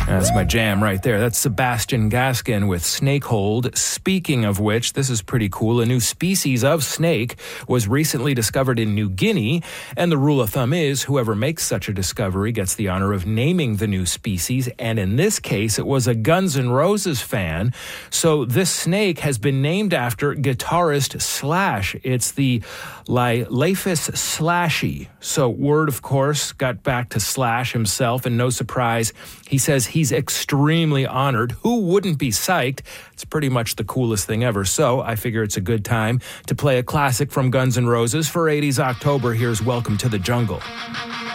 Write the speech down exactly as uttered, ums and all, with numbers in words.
That's my jam right there. That's Sebastian Gaskin with Snakehold. Speaking of which, this is pretty cool. A new species of snake was recently discovered in New Guinea, and the rule of thumb is whoever makes such a discovery gets the honor of naming the new species, and in this case, it was a Guns N' Roses fan. So this snake has been named after guitarist Slash. It's the Lilaphus slashy. So word, of course, got back to Slash himself, and no surprise, he says he's extremely honored. Who wouldn't be psyched? It's pretty much the coolest thing ever. So I figure it's a good time to play a classic from Guns N' Roses for eighties October. Here's Welcome to the Jungle.